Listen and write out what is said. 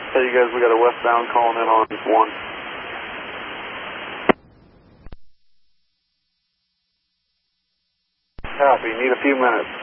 Hey, you guys, we got a westbound calling in on 1. Copy, need a few minutes.